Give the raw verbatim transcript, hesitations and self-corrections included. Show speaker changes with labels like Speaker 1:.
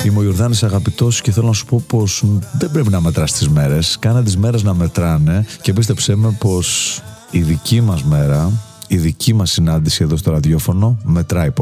Speaker 1: Είμαι ο Ιορδάνης Αγαπητός και θέλω να σου πω πως δεν πρέπει να μετράς τις μέρες. Κάνε τις μέρες να μετράνε και πίστεψέ με πως η δική μας μέρα, η δική μας συνάντηση εδώ στο ραδιόφωνο μετράει πολύ.